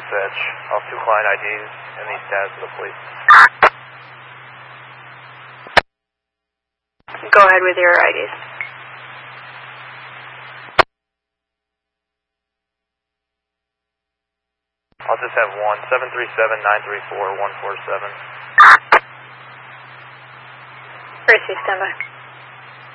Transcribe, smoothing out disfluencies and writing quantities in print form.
dispatch. Off 2 client IDs and these tabs for the police. Go ahead with your IDs. I'll just have one. 737-934-147. Gracie, stand by.